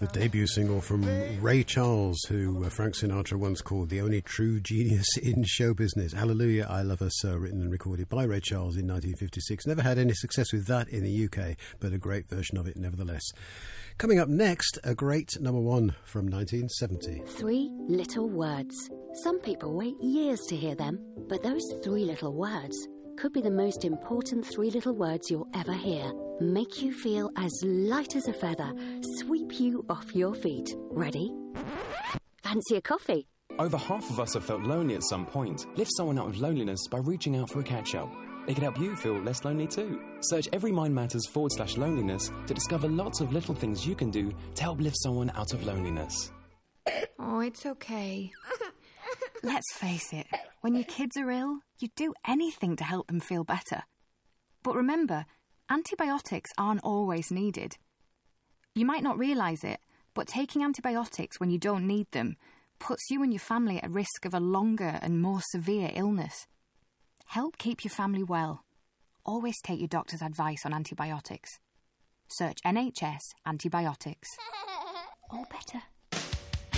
The debut single from Ray Charles, who Frank Sinatra once called the only true genius in show business. Hallelujah, I Love Her So, written and recorded by Ray Charles in 1956. Never had any success with that in the UK, but a great version of it nevertheless. Coming up next, a great number one from 1970. 3 little words. Some people wait years to hear them, but those 3 little words could be the most important 3 little words you'll ever hear. Make you feel as light as a feather, sweep you off your feet. Ready? Fancy a coffee? Over half of us have felt lonely at some point. Lift someone out of loneliness by reaching out for a catch-up. It can help you feel less lonely too. Search Every Mind Matters/loneliness to discover lots of little things you can do to help lift someone out of loneliness. Oh, it's okay. Let's face it, when your kids are ill, you'd do anything to help them feel better. But remember, antibiotics aren't always needed. You might not realise it, but taking antibiotics when you don't need them puts you and your family at risk of a longer and more severe illness. Help keep your family well. Always take your doctor's advice on antibiotics. Search NHS antibiotics. All better.